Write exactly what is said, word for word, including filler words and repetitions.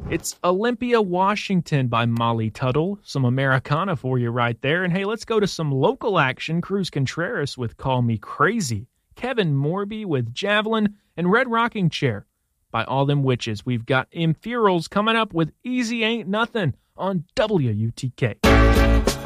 It's Olympia, Washington by Molly Tuttle. Some Americana for you right there. And hey, let's go to some local action. Cruz Contreras with Call Me Crazy. Kevin Morby with Javelin. And Red Rocking Chair by All Them Witches. We've got Infernals coming up with Easy Ain't Nothing on W U T K.